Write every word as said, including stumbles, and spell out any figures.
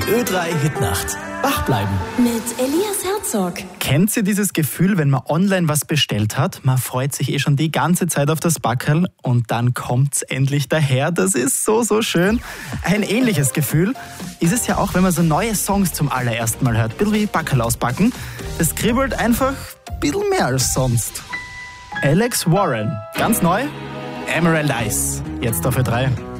Ö drei Hitnacht. Wach bleiben. Mit Elias Herzog. Kennt ihr dieses Gefühl, wenn man online was bestellt hat? Man freut sich eh schon die ganze Zeit auf das Backerl und dann kommt's endlich daher. Das ist so, so schön. Ein ähnliches Gefühl ist es ja auch, wenn man so neue Songs zum allerersten Mal hört. Ein bisschen wie Backerl ausbacken. Es kribbelt einfach ein bisschen mehr als sonst. Alex Warren, ganz neu, Emerald Eyes, jetzt auf Ö drei.